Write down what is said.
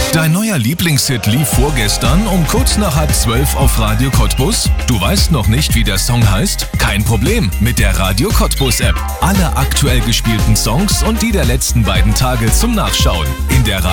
Dein neuer Lieblingshit lief vorgestern um kurz nach 11:30 auf Radio Cottbus? Du weißt noch nicht, wie der Song heißt? Kein Problem, mit der Radio Cottbus App. Alle aktuell gespielten Songs und die der letzten beiden Tage zum Nachschauen. In der